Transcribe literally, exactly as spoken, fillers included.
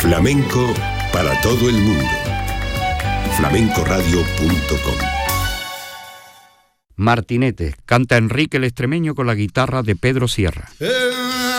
Flamenco para todo el mundo. flamenco radio punto com. Martinetes, canta Enrique el Extremeño con la guitarra de Pedro Sierra.